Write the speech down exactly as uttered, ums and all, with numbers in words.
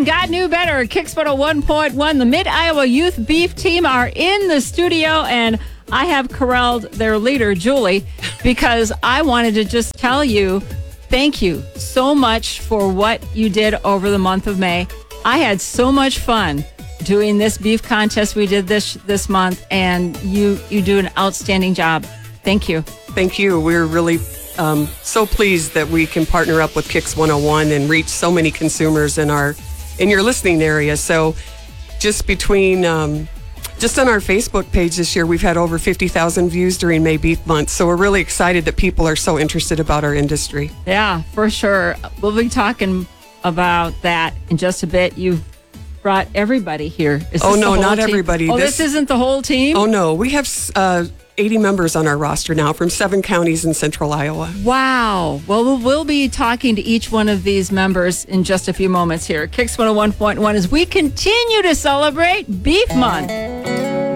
God Knew Better. Kicks one oh one point one. The Mid-Iowa Youth Beef Team are in the studio, and I have corralled their leader, Julie, because I wanted to just tell you thank you so much for what you did over the month of May. I had so much fun doing this beef contest we did this this month, and you you do an outstanding job. Thank you. Thank you. We're really um, so pleased that we can partner up with Kicks one oh one and reach so many consumers in our in your listening area. So just between um, just on our Facebook page this year, we've had over fifty thousand views during May Beef Month. So we're really excited that people are so interested about our industry. Yeah, for sure. We'll be talking about that in just a bit. You've brought everybody here. Is oh, this no, the whole not team? everybody. Oh, this, this isn't the whole team? Oh, no. We have uh, eighty members on our roster now from seven counties in central Iowa. Wow. Well, we'll we'll be talking to each one of these members in just a few moments here. Kicks one oh one point one as we continue to celebrate Beef Month.